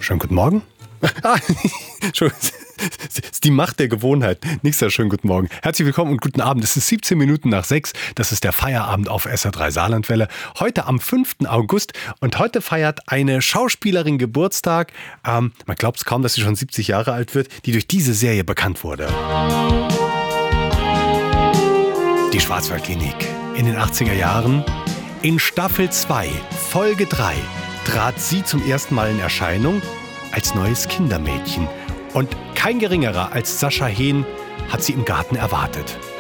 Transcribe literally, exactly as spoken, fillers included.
Schönen guten Morgen. Ah, Entschuldigung, das ist die Macht der Gewohnheit. Nicht sehr schön guten Morgen. Herzlich willkommen und guten Abend. Es ist siebzehn Minuten nach sechs. Das ist der Feierabend auf S R drei Saarlandwelle. Heute am fünften August. Und heute feiert eine Schauspielerin Geburtstag. Ähm, man glaubt es kaum, dass sie schon siebzig Jahre alt wird, die durch diese Serie bekannt wurde. Die Schwarzwaldklinik. In den achtziger Jahren. In Staffel zwei, Folge drei, trat sie zum ersten Mal in Erscheinung als neues Kindermädchen. Und kein geringerer als Sascha Hehn hat sie im Garten erwartet.